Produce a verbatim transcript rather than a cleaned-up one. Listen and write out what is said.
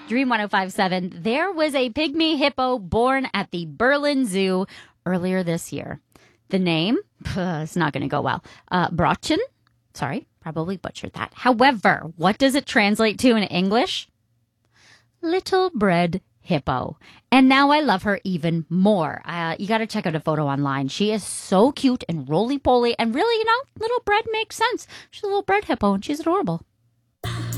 Dream one oh five point seven. There was a pygmy hippo born at the Berlin Zoo earlier this year. The name, it's not going to go well. Uh, Brochen? Sorry, probably butchered that. However, what does it translate to in English? Little bread hippo. And now I love her even more. Uh, you got to check out a photo online. She is so cute and roly-poly. And really, you know, little bread makes sense. She's a little bread hippo and she's adorable.